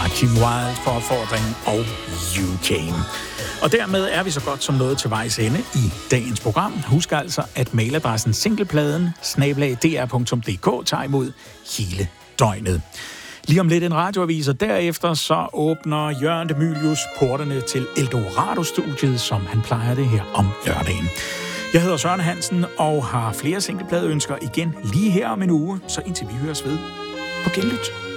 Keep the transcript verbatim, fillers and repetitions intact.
Kim Wilde for Opfordringen og U K. Og dermed er vi så godt som nået til vejs ende i dagens program. Husk altså, at mailadressen singlepladen snabel-a d r punktum d k tager imod hele døgnet. Lige om lidt en radioavis, og derefter så åbner Jørgen de Mylius portene til Eldorado-studiet, som han plejer det her om lørdagen. Jeg hedder Søren Hansen og har flere singlepladeønsker igen lige her om en uge, så indtil vi høres ved på genlyt.